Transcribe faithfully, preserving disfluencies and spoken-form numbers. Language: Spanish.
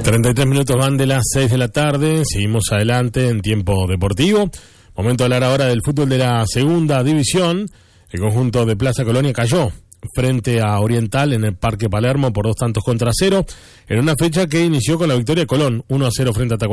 treinta y tres minutos van de las seis de la tarde, seguimos adelante en tiempo deportivo. Momento de hablar ahora del fútbol de la segunda división. El conjunto de Plaza Colonia cayó frente a Oriental en el Parque Palermo por dos tantos contra cero, en una fecha que inició con la victoria de Colón, uno a cero frente a Tacuarembó.